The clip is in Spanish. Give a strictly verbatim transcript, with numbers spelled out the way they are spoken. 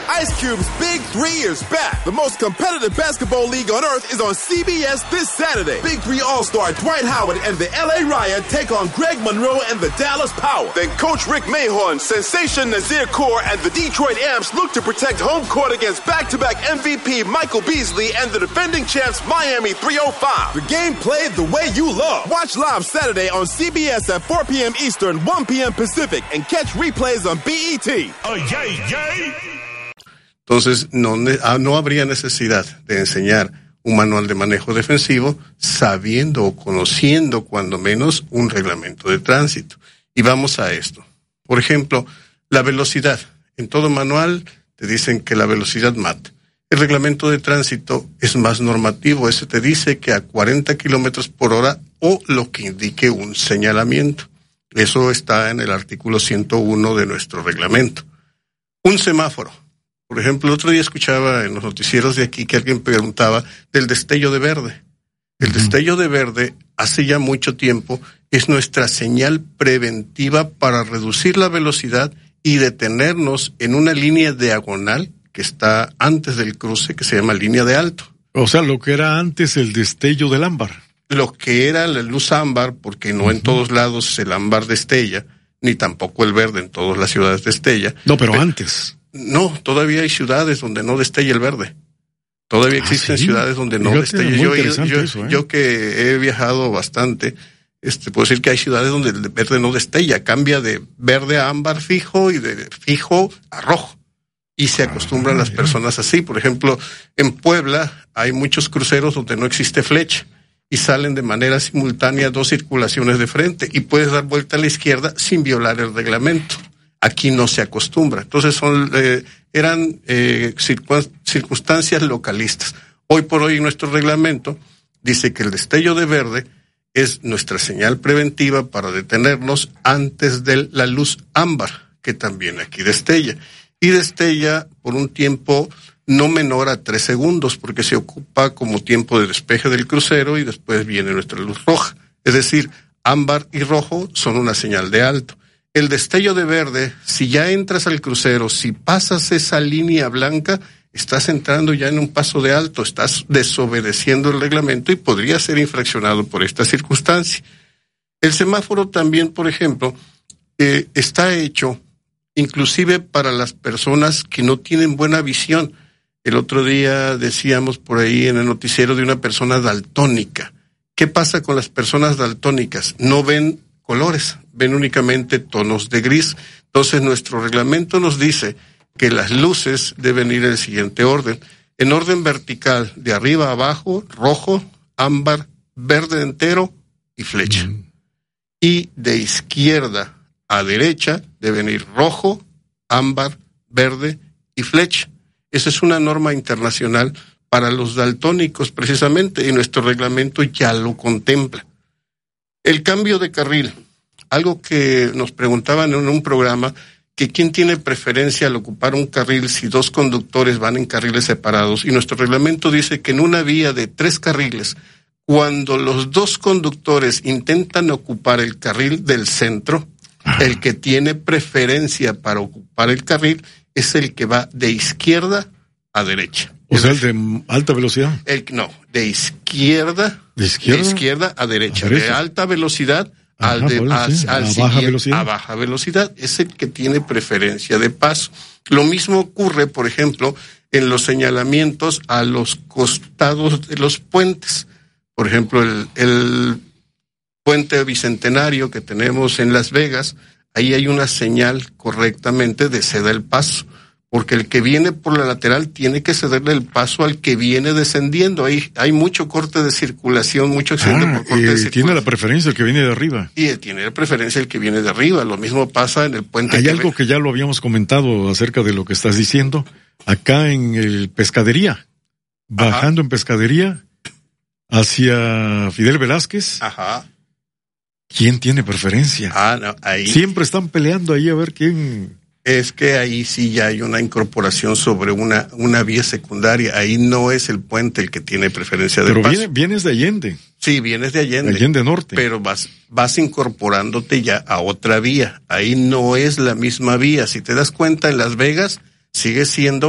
Ice Cube's Big Three is back. The most competitive basketball league on earth is on C B S this Saturday. Big Three All-Star Dwight Howard and the L A Riot take on Greg Monroe and the Dallas Power. Then Coach Rick Mahorn, Sensation Nazir Kaur, and the Detroit Amps look to protect home court against back-to-back M V P Michael Beasley and the defending champs Miami three oh five. The game played the way you love. Watch live Saturday on C B S at four p.m. Eastern, one p.m. Pacific, and catch replays on B E T. Oh, yay, yay. Entonces, no, no habría necesidad de enseñar un manual de manejo defensivo sabiendo o conociendo cuando menos un reglamento de tránsito. Y vamos a esto. Por ejemplo, la velocidad. En todo manual te dicen que la velocidad mata. El reglamento de tránsito es más normativo. Ese te dice que a cuarenta kilómetros por hora o lo que indique un señalamiento. Eso está en el artículo ciento uno de nuestro reglamento. Un semáforo. Por ejemplo, el otro día escuchaba en los noticieros de aquí que alguien preguntaba del destello de verde. El destello de verde, hace ya mucho tiempo, es nuestra señal preventiva para reducir la velocidad y detenernos en una línea diagonal que está antes del cruce, que se llama línea de alto. O sea, lo que era antes el destello del ámbar. Lo que era la luz ámbar, porque no uh-huh. en todos lados el ámbar destella, ni tampoco el verde en todas las ciudades destella. No, pero, pero antes. No, todavía hay ciudades donde no destella el verde. Todavía existen ah, ¿sí? ciudades donde no Fíjate, destella. Yo, yo, eso, ¿eh? yo que he viajado bastante, este, puedo decir que hay ciudades donde el verde no destella, cambia de verde a ámbar fijo y de fijo a rojo. Y se acostumbran ah, las personas así. Por ejemplo, en Puebla hay muchos cruceros donde no existe flecha y salen de manera simultánea dos circulaciones de frente y puedes dar vuelta a la izquierda sin violar el reglamento. Aquí no se acostumbra. Entonces son eh, eran eh, circun- circunstancias localistas. Hoy por hoy nuestro reglamento dice que el destello de verde es nuestra señal preventiva para detenernos antes de la luz ámbar, que también aquí destella. Y destella por un tiempo no menor a tres segundos, porque se ocupa como tiempo de despeje del crucero y después viene nuestra luz roja. Es decir, ámbar y rojo son una señal de alto. El destello de verde, si ya entras al crucero, si pasas esa línea blanca, estás entrando ya en un paso de alto, estás desobedeciendo el reglamento y podría ser infraccionado por esta circunstancia. El semáforo también, por ejemplo, eh, está hecho inclusive para las personas que no tienen buena visión. El otro día decíamos por ahí en el noticiero de una persona daltónica. ¿Qué pasa con las personas daltónicas? No ven colores, ven únicamente tonos de gris. Entonces nuestro reglamento nos dice que las luces deben ir en el siguiente orden. En orden vertical, de arriba a abajo, rojo, ámbar, verde entero y flecha. Mm. Y de izquierda a derecha deben ir rojo, ámbar, verde y flecha. Esa es una norma internacional para los daltónicos precisamente y nuestro reglamento ya lo contempla. El cambio de carril, algo que nos preguntaban en un programa, que quién tiene preferencia al ocupar un carril si dos conductores van en carriles separados, y nuestro reglamento dice que en una vía de tres carriles, cuando los dos conductores intentan ocupar el carril del centro, el que tiene preferencia para ocupar el carril es el que va de izquierda a derecha. O sea, el de alta velocidad. El, no, de izquierda, ¿De izquierda? de izquierda a derecha, a derecha. De alta velocidad Ajá, al de, al, sí. al a, baja velocidad. a baja velocidad. Es el que tiene preferencia de paso. Lo mismo ocurre, por ejemplo, en los señalamientos a los costados de los puentes. Por ejemplo, el, el puente bicentenario que tenemos en Las Vegas, ahí hay una señal correctamente de ceda el paso, porque el que viene por la lateral tiene que cederle el paso al que viene descendiendo. Ahí hay mucho corte de circulación, mucho accidente ah, por corte de circulación. Tiene la preferencia el que viene de arriba. Y tiene la preferencia el que viene de arriba. Lo mismo pasa en el puente. Hay que algo ve... que ya lo habíamos comentado acerca de lo que estás diciendo. Acá en el Pescadería, bajando Ajá. en Pescadería hacia Fidel Velázquez. Ajá. ¿Quién tiene preferencia? Ah, no, ahí. Siempre están peleando ahí a ver quién. Es que ahí sí ya hay una incorporación sobre una una vía secundaria. Ahí no es el puente el que tiene preferencia de pero paso. Pero viene, vienes de Allende. Sí, vienes de Allende. De Allende Norte. Pero vas vas incorporándote ya a otra vía. Ahí no es la misma vía. Si te das cuenta, en Las Vegas sigue siendo